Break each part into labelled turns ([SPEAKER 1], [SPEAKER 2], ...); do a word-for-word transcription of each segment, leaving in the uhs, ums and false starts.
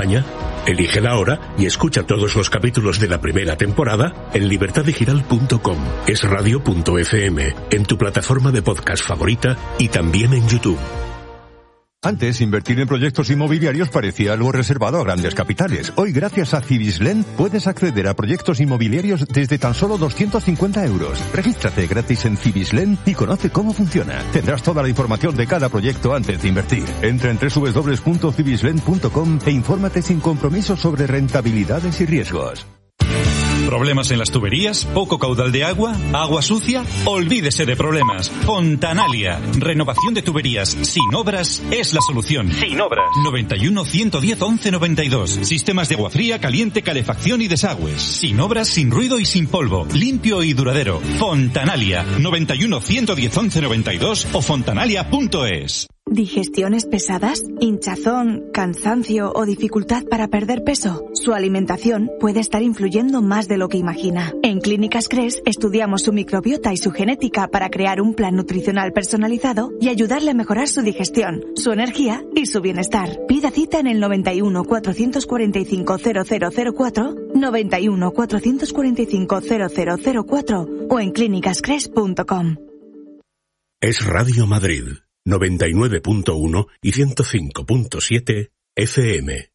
[SPEAKER 1] España? Elígela ahora y escucha todos los capítulos de la primera temporada en libertad digital punto com, es radio punto efe eme, en tu plataforma de podcast favorita y también en YouTube.
[SPEAKER 2] Antes, invertir en proyectos inmobiliarios parecía algo reservado a grandes capitales. Hoy, gracias a Cibislen, puedes acceder a proyectos inmobiliarios desde tan solo doscientos cincuenta euros. Regístrate gratis en Cibislen y conoce cómo funciona. Tendrás toda la información de cada proyecto antes de invertir. Entra en doble u doble u doble u punto cibislen punto com e infórmate sin compromiso sobre rentabilidades y riesgos.
[SPEAKER 3] ¿Problemas en las tuberías? ¿Poco caudal de agua? ¿Agua sucia? Olvídese de problemas. Fontanalia. Renovación de tuberías sin obras es la solución. Sin obras. noventa y uno, ciento diez, once noventa y dos. Sistemas de agua fría, caliente, calefacción y desagües. Sin obras, sin ruido y sin polvo. Limpio y duradero. Fontanalia. noventa y uno, ciento diez, once noventa y dos o fontanalia punto es.
[SPEAKER 4] ¿Digestiones pesadas? ¿Hinchazón, cansancio o dificultad para perder peso? Su alimentación puede estar influyendo más de lo que imagina. En Clínicas Cres estudiamos su microbiota y su genética para crear un plan nutricional personalizado y ayudarle a mejorar su digestión, su energía y su bienestar. Pida cita en el noventa y uno, cuatrocientos cuarenta y cinco, cero cero cero cuatro, noventa y uno, cuatrocientos cuarenta y cinco, cero cero cero cuatro o en clínicas cres punto com.
[SPEAKER 1] Es Radio Madrid. noventa y nueve punto uno y ciento cinco punto siete efe eme.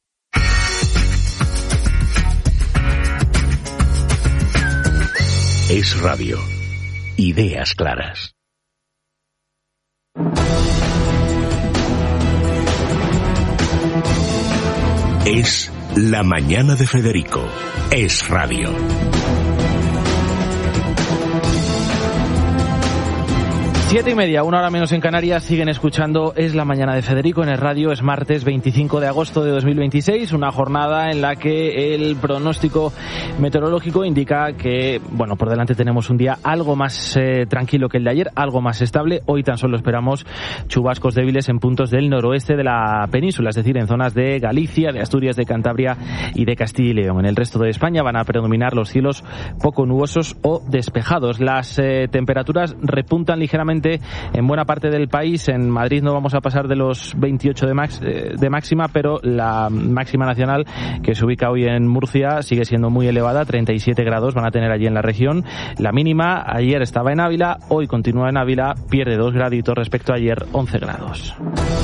[SPEAKER 1] Es radio. Ideas claras. Es La Mañana de Federico. Es radio.
[SPEAKER 5] Siete y media, una hora menos en Canarias, siguen escuchando Es la Mañana de Federico en el radio. Es martes veinticinco de agosto de dos mil veintiséis, una jornada en la que el pronóstico meteorológico indica que, bueno, por delante tenemos un día algo más eh, tranquilo que el de ayer, algo más estable. Hoy tan solo esperamos chubascos débiles en puntos del noroeste de la península, es decir, en zonas de Galicia, de Asturias, de Cantabria y de Castilla y León. En el resto de España van a predominar los cielos poco nubosos o despejados. Las eh, temperaturas repuntan ligeramente en buena parte del país. En Madrid no vamos a pasar de los veintiocho de, max, de máxima, pero la máxima nacional, que se ubica hoy en Murcia, sigue siendo muy elevada, treinta y siete grados van a tener allí en la región. La mínima ayer estaba en Ávila, hoy continúa en Ávila, pierde dos graditos respecto a ayer, once grados.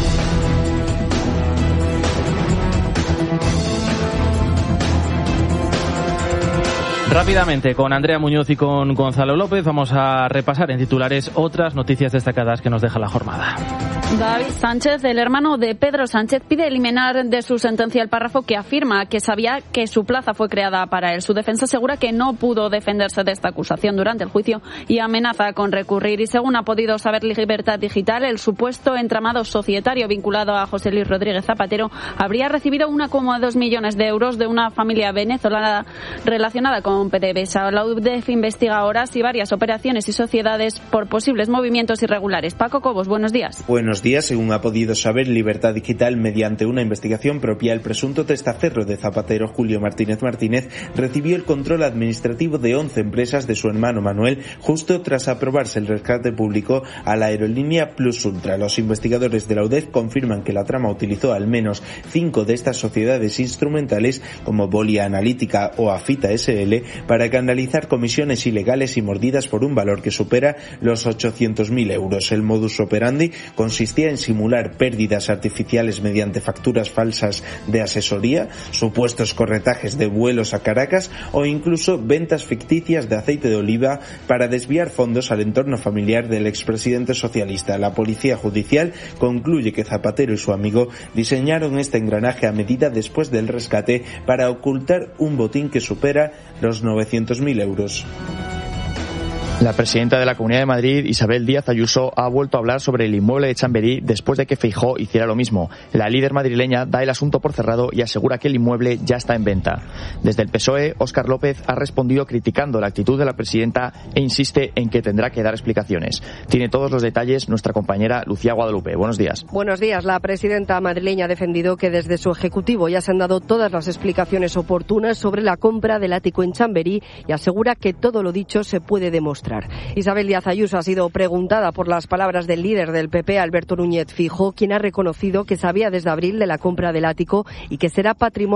[SPEAKER 5] Rápidamente, con Andrea Muñoz y con Gonzalo López, vamos a repasar en titulares otras noticias destacadas que nos deja la jornada.
[SPEAKER 6] David Sánchez, el hermano de Pedro Sánchez, pide eliminar de su sentencia el párrafo que afirma que sabía que su plaza fue creada para él. Su defensa asegura que no pudo defenderse de esta acusación durante el juicio y amenaza con recurrir. Y según ha podido saber Libertad Digital, el supuesto entramado societario vinculado a José Luis Rodríguez Zapatero habría recibido uno coma dos millones de euros de una familia venezolana relacionada con P D V S A. La U D E F investiga ahora si varias operaciones y sociedades por posibles movimientos irregulares. Paco Cobos, buenos días.
[SPEAKER 7] Buenos días. Según ha podido saber Libertad Digital, mediante una investigación propia, el presunto testaferro de Zapatero, Julio Martínez Martínez, recibió el control administrativo de once empresas de su hermano Manuel justo tras aprobarse el rescate público a la aerolínea Plus Ultra. Los investigadores de la U D E F confirman que la trama utilizó al menos cinco de estas sociedades instrumentales, como Bolia Analítica o Afita S L, para canalizar comisiones ilegales y mordidas por un valor que supera los ochocientos mil euros. El modus operandi consistía en simular pérdidas artificiales mediante facturas falsas de asesoría, supuestos corretajes de vuelos a Caracas o incluso ventas ficticias de aceite de oliva para desviar fondos al entorno familiar del expresidente socialista. La policía judicial concluye que Zapatero y su amigo diseñaron este engranaje a medida después del rescate para ocultar un botín que supera los novecientos mil euros.
[SPEAKER 8] La presidenta de la Comunidad de Madrid, Isabel Díaz Ayuso, ha vuelto a hablar sobre el inmueble de Chamberí después de que Feijóo hiciera lo mismo. La líder madrileña da el asunto por cerrado y asegura que el inmueble ya está en venta. Desde el P S O E, Óscar López ha respondido criticando la actitud de la presidenta e insiste en que tendrá que dar explicaciones. Tiene todos los detalles nuestra compañera Lucía Guadalupe. Buenos días.
[SPEAKER 9] Buenos días. La presidenta madrileña ha defendido que desde su ejecutivo ya se han dado todas las explicaciones oportunas sobre la compra del ático en Chamberí y asegura que todo lo dicho se puede demostrar. Isabel Díaz Ayuso ha sido preguntada por las palabras del líder del P P, Alberto Núñez Feijóo, quien ha reconocido que sabía desde abril de la compra del ático y que será patrimonio